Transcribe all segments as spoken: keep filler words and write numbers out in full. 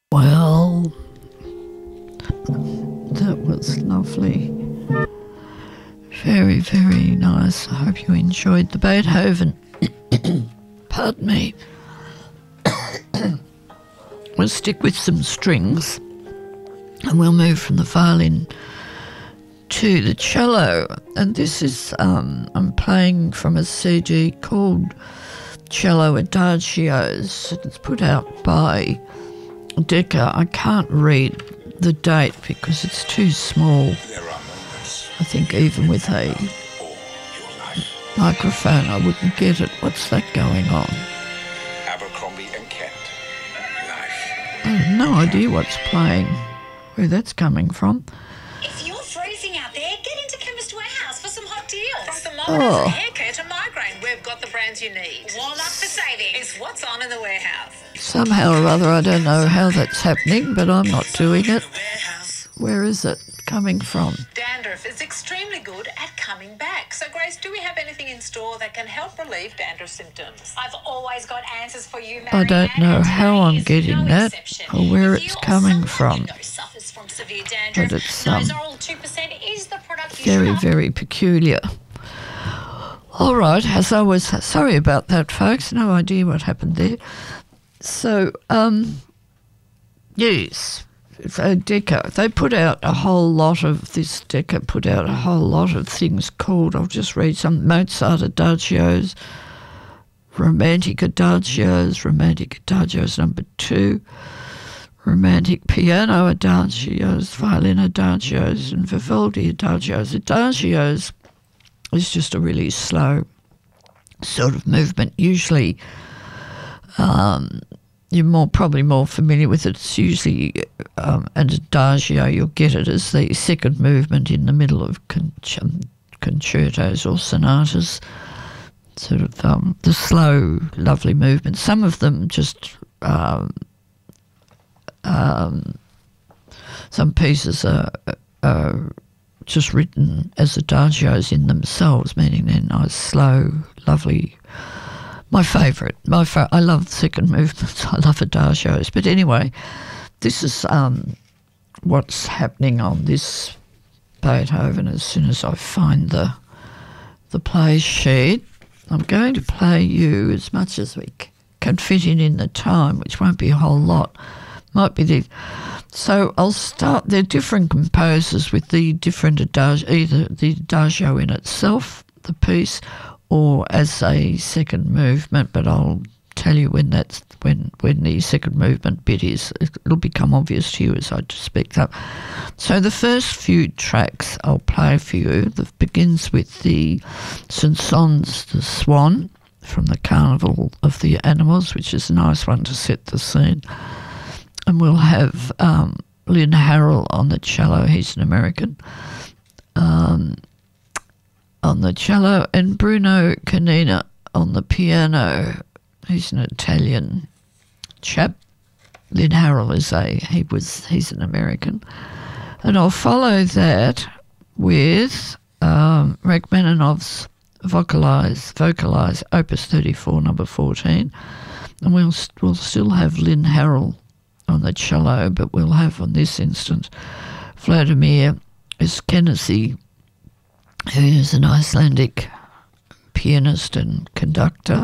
Well, that was lovely. Very, very nice. I hope you enjoyed the Beethoven. Pardon me. We'll stick with some strings and we'll move from the violin to the cello. And this is, um, I'm playing from a C D called Cello Adagios. It's put out by Decca. I can't read the date because it's too small. I think even with a microphone I wouldn't get it. What's that going on? Abercrombie and Kent. Life. I have no idea what's playing, where that's coming from. If you're freezing out there, get into Chemist Warehouse for some hot deals. From thermometers Oh. to hair care to migraine, we've got the brands you need. Warm up for savings. It's what's on in the warehouse. Somehow or other, I don't know how that's happening, but I'm not doing it. Where is it coming from? Dandruff is extremely good at coming back. So, Grace, do we have anything in store that can help relieve dandruff symptoms? I've always got answers for you, I don't Marianne, know and how today I'm is getting no that exception. or where If it's you or coming someone from. you know suffers from severe dandruff, But it's, um, Nozoral two percent is the product you Very, should very peculiar. All right, as I was, sorry about that, folks. No idea what happened there. So, um, yes, uh, Decca, they put out a whole lot of, this Decca put out a whole lot of things called, I'll just read some, Mozart Adagios, Romantic Adagios, Romantic Adagios number two, Romantic Piano Adagios, Violin Adagios, and Vivaldi Adagios. Adagios is just a really slow sort of movement. Usually, um, you're more probably more familiar with it. It's usually um, an adagio. You'll get it as the second movement in the middle of con- concertos or sonatas. Sort of um, the slow, lovely movement. Some of them just um, um, some pieces are, are just written as adagios in themselves, meaning they're nice, slow, lovely. My favourite. My fa- I love second movements. I love adagios. But anyway, this is um, what's happening on this Beethoven. As soon as I find the the play sheet, I'm going to play you as much as we c- can fit in in the time, which won't be a whole lot. Might be the. So I'll start. They're different composers with the different adagio, either the adagio in itself, the piece, or as a second movement, but I'll tell you when that's when when the second movement bit is. It'll become obvious to you as I speak up. So the first few tracks I'll play for you that begins with the Saint-Saëns, the Swan, from the Carnival of the Animals, which is a nice one to set the scene. And we'll have um, Lynn Harrell on the cello. He's an American. Um, on the cello, and Bruno Canina on the piano. He's an Italian chap. Lynn Harrell is a he was he's an American, and I'll follow that with um, Rachmaninoff's vocalize vocalize Opus thirty-four, number fourteen, and we'll we'll still have Lynn Harrell on the cello, but we'll have on this instance Vladimir Eskenazi, who is an Icelandic pianist and conductor.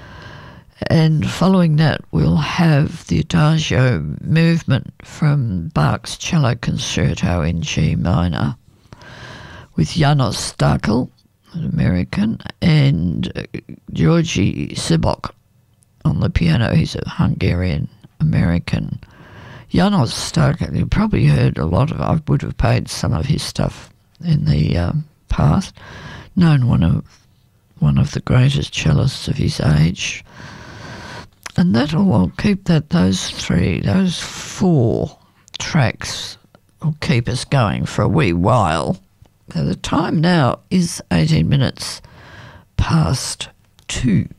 And following that, we'll have the Adagio movement from Bach's Cello Concerto in G minor with Janos Stakel, an American, and Georgi Sibok on the piano. He's a Hungarian-American. Janos Stakel, you probably heard a lot of, I would have played some of his stuff in the um, past, known one of one of the greatest cellists of his age. And that'll I'll keep that those three, those four tracks will keep us going for a wee while. So the time now is eighteen minutes past two.